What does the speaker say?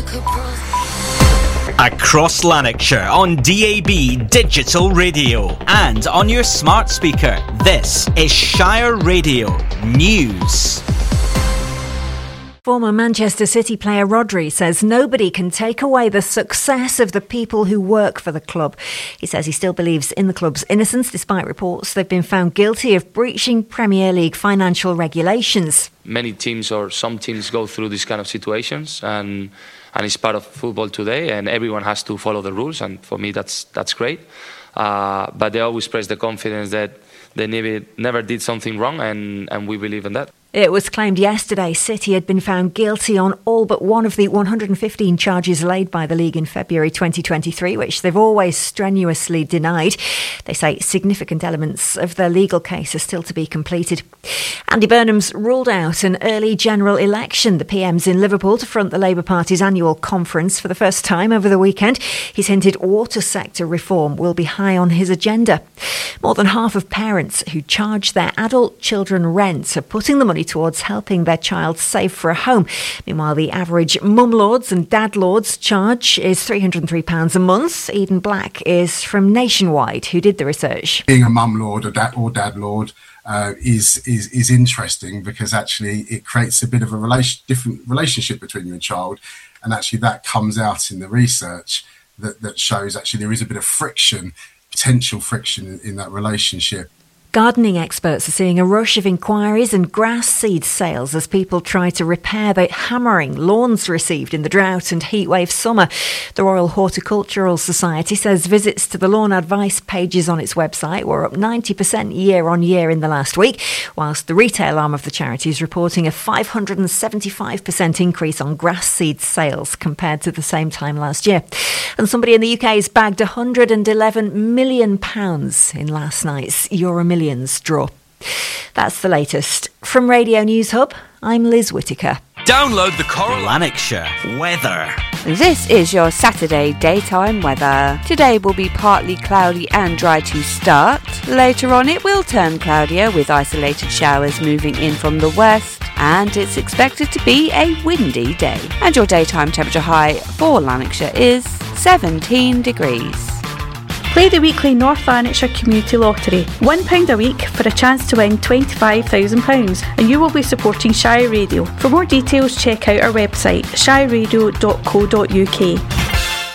Across Lanarkshire on DAB Digital Radio and on your smart speaker. This is Shire Radio News. Former Manchester City player Rodri says nobody can take away the success of the people who work for the club. He says he still believes in the club's innocence despite reports they've been found guilty of breaching Premier League financial regulations. Many teams or some teams go through these kind of situations and it's part of football today and everyone has to follow the rules, and for me that's great. But they always express the confidence that they never did something wrong and we believe in that. It was claimed yesterday City had been found guilty on all but one of the 115 charges laid by the league in February 2023, which they've always strenuously denied. They say significant elements of their legal case are still to be completed. Andy Burnham's ruled out an early general election. The PM's in Liverpool to front the Labour Party's annual conference for the first time over the weekend. He's hinted water sector reform will be high on his agenda. More than half of parents who charge their adult children rent are putting the money towards helping their child save for a home. Meanwhile, the average mumlords and dadlords charge is £303 a month. Eden Black is from Nationwide, who did the research. Being a mumlord or dadlord is interesting because actually it creates a bit of a different relationship between you and child, and actually that comes out in the research that shows actually there is a bit of potential friction in that relationship. Gardening experts are seeing a rush of inquiries and grass seed sales as people try to repair the hammering lawns received in the drought and heatwave summer. The Royal Horticultural Society says visits to the lawn advice pages on its website were up 90% year on year in the last week, whilst the retail arm of the charity is reporting a 575% increase on grass seed sales compared to the same time last year. And somebody in the UK has bagged £111 million in last night's EuroMillions draw. That's the latest. From Radio News Hub, I'm Liz Whittaker. Download the Coral Lanarkshire weather. This is your Saturday daytime weather. Today will be partly cloudy and dry to start. Later on it will turn cloudier with isolated showers moving in from the west, and it's expected to be a windy day. And your daytime temperature high for Lanarkshire is 17 degrees. Play the weekly North Lanarkshire Community Lottery. £1 a week for a chance to win £25,000, and you will be supporting Shire Radio. For more details, check out our website, shireradio.co.uk.